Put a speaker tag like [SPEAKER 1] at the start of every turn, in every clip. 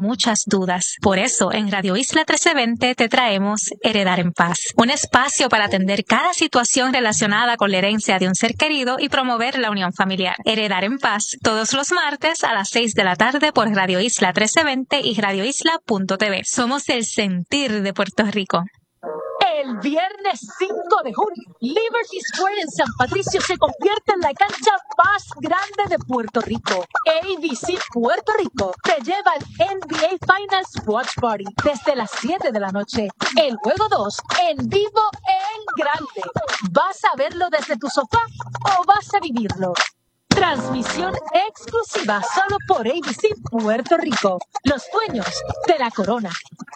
[SPEAKER 1] muchas dudas. Por eso, en Radio Isla 1320 te traemos Heredar en Paz, un espacio para atender cada situación relacionada con la herencia de un ser querido y promover la unión familiar. Heredar en Paz, todos los martes a las 6 de la tarde por Radio Isla 1320 y radioisla.tv. Somos el sentir de Puerto Rico.
[SPEAKER 2] El viernes 5 de junio, Liberty Square en San Patricio se convierte en la cancha más grande de Puerto Rico. ABC Puerto Rico te lleva al NBA Finals Watch Party desde las 7 de la noche. El juego 2 en vivo en grande. ¿Vas a verlo desde tu sofá o vas a vivirlo? Transmisión exclusiva solo por ABC Puerto Rico, los dueños de la corona.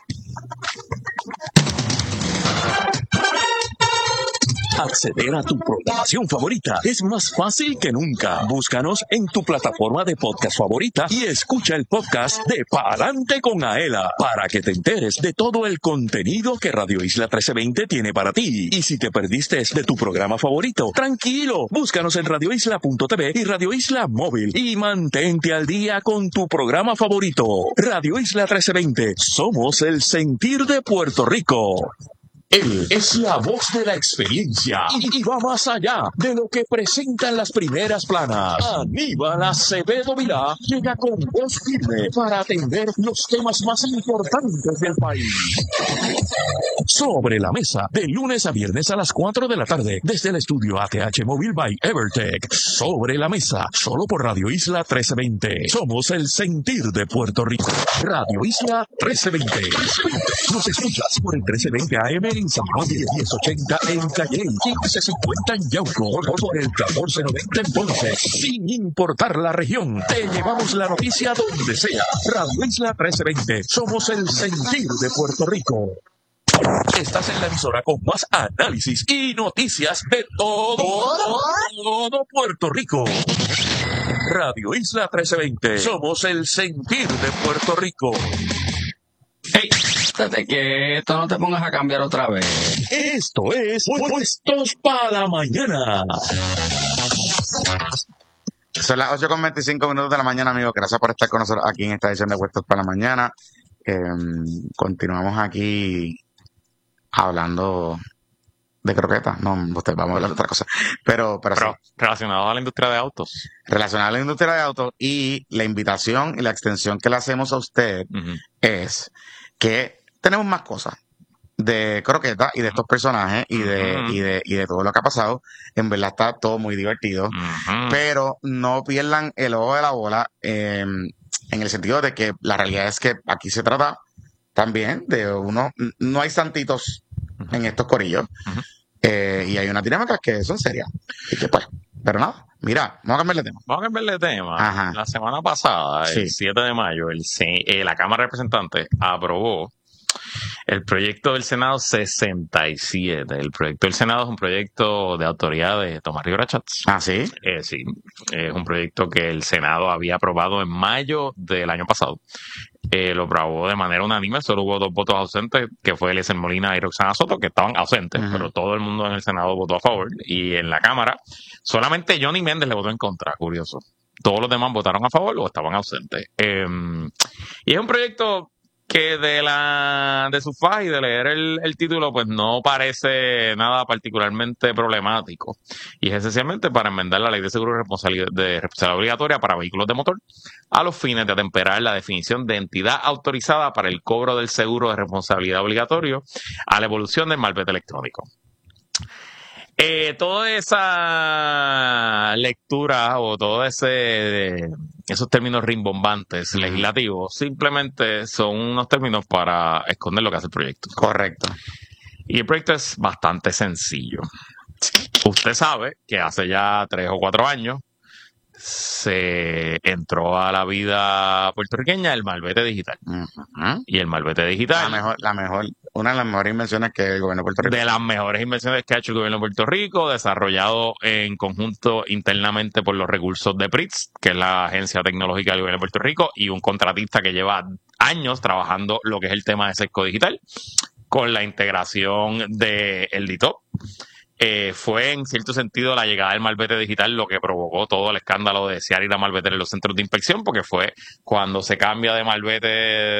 [SPEAKER 3] Acceder a tu programación favorita es más fácil que nunca. Búscanos en tu plataforma de podcast favorita y escucha el podcast de Pa'lante con Aela para que te enteres de todo el contenido que Radio Isla 1320 tiene para ti. Y si te perdiste de tu programa favorito, tranquilo, búscanos en radioisla.tv y Radio Isla Móvil y mantente al día con tu programa favorito. Radio Isla 1320, somos el sentir de Puerto Rico. Él es la voz de la experiencia y va más allá de lo que presentan las primeras planas. Aníbal Acevedo Vilá llega con voz firme para atender los temas más importantes del país. Sobre la mesa, de lunes a viernes a las 4 de la tarde, desde el estudio ATH Móvil by Evertech. Sobre la mesa, solo por Radio Isla 1320. Somos el sentir de Puerto Rico. Radio Isla 1320. Nos escuchas por el 1320 AM en San Juan, 1080 en Calle, 1550 en Yauco, por el 1490 en Ponce. Sin importar la región, te llevamos la noticia donde sea. Radio Isla 1320. Somos el sentir de Puerto Rico. Estás en la emisora con más análisis y noticias de todo Puerto Rico. Radio Isla 1320. Somos el sentir de Puerto Rico.
[SPEAKER 4] Hey, estate quieto, no te pongas a cambiar otra vez.
[SPEAKER 3] Esto es Puestos para la Mañana.
[SPEAKER 5] Son las 8:25 de la mañana, amigos. Gracias por estar con nosotros aquí en esta edición de Puestos para la Mañana. Continuamos aquí hablando de croquetas. No, usted, vamos a hablar de otra cosa. Pero sí.
[SPEAKER 6] Relacionado a la industria de autos.
[SPEAKER 5] Relacionado a la industria de autos, y la invitación y la extensión que le hacemos a usted es que tenemos más cosas de croquetas y de estos personajes y de todo lo que ha pasado. En verdad está todo muy divertido, pero no pierdan el ojo de la bola en el sentido de que la realidad es que aquí se trata también de no hay santitos en estos corillos, y hay unas dinámicas que son serias. Y que pues, pero nada, mira, vamos a cambiar de tema. Ajá.
[SPEAKER 6] La semana pasada, el 7 de mayo, la Cámara de Representantes aprobó el proyecto del Senado 67. El proyecto del Senado es un proyecto de autoridad de Tomás Rivera Chats.
[SPEAKER 5] ¿Ah, sí?
[SPEAKER 6] Sí, es un proyecto que el Senado había aprobado en mayo del año pasado. Lo aprobó de manera unánime, solo hubo 2 votos ausentes, que fue Eliezer Molina y Roxana Soto, que estaban ausentes, pero todo el mundo en el Senado votó a favor, y en la Cámara solamente Johnny Méndez le votó en contra, curioso. Todos los demás votaron a favor o estaban ausentes. Y es un proyecto que de su faz y de leer el título, pues no parece nada particularmente problemático. Y es esencialmente para enmendar la Ley de Seguro de Responsabilidad Obligatoria para vehículos de motor a los fines de atemperar la definición de entidad autorizada para el cobro del seguro de responsabilidad obligatorio a la evolución del malvete electrónico. Toda esa lectura o todos esos términos rimbombantes legislativos simplemente son unos términos para esconder lo que hace el proyecto.
[SPEAKER 5] Correcto.
[SPEAKER 6] Y el proyecto es bastante sencillo. Usted sabe que hace ya 3 o 4 años se entró a la vida puertorriqueña el malvete digital. Y el malvete digital...
[SPEAKER 5] Una de las mejores invenciones que el gobierno de Puerto Rico.
[SPEAKER 6] De las mejores invenciones que ha hecho el gobierno de Puerto Rico, desarrollado en conjunto internamente por los recursos de PRITS, que es la agencia tecnológica del gobierno de Puerto Rico, y un contratista que lleva años trabajando lo que es el tema de sesgo digital, con la integración del DITOP. Fue en cierto sentido la llegada del malvete digital lo que provocó todo el escándalo de desear ir a malveter en los centros de inspección, porque fue cuando se cambia de malvete